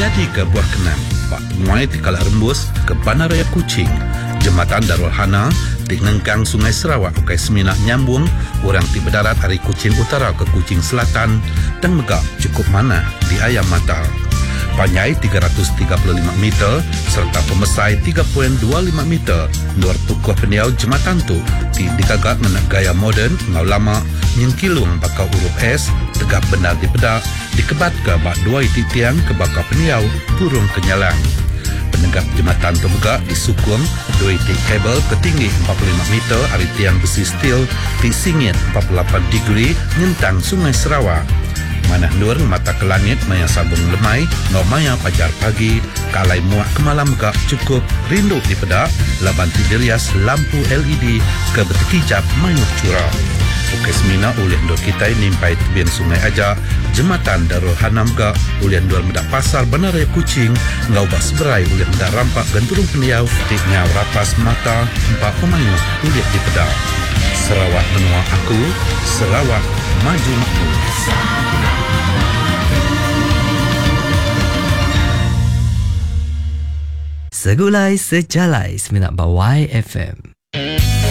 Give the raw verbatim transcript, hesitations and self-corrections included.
Jadi ke Buah Kenan, Pak Muai di Kala Rembus ke Bandaraya Kuching, Jembatan Darul Hana di Ngengkang Sungai Sarawak ukai Seminak nyambung orang di berdarat dari Kuching Utara ke Kuching Selatan dan megak cukup mana di Ayam Mata. Panjai tiga ratus tiga puluh lima meter serta pemesai tiga koma dua lima meter. Luar tukuh peniau jembatan tu di dikagak menak gaya moden ngau lama nyengkilung bakau huruf S tegak benar di pedak dikebat ke bak dua iti tiang ke bakau peniau burung kenyalang. Penegak jembatan tu megak disukung dua iti kabel ketinggi empat puluh lima meter dari tiang besi steel di singit empat puluh lapan degree nyentang Sungai Sarawak. Manah nur mata ke langit maya sabung lemai no maya pajar pagi kalai muak ke malam gak cukup rindu di pedak laban tidirias lampu L E D ke betekijap mayuk curah. Ukai semina ulian dua kita nimpai tebian sungai aja jembatan Darul Hanam gak ulian dua medak pasar Bandaraya Kuching ngau bak seberai ulian medak rampak ganturung peniau tiknya rapas mata empat pemayuk ulian di pedak. Sarawak benua aku, Sarawak maju makmur. Segulai sejalai Seminat Bawai F M.